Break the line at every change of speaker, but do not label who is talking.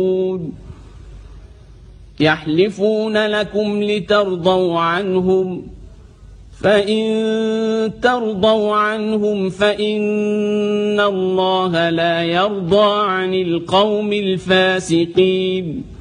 يحلفون لكم لترضوا عنهم، فإن ترضوا عنهم فإن الله لا يرضى عن القوم الفاسقين.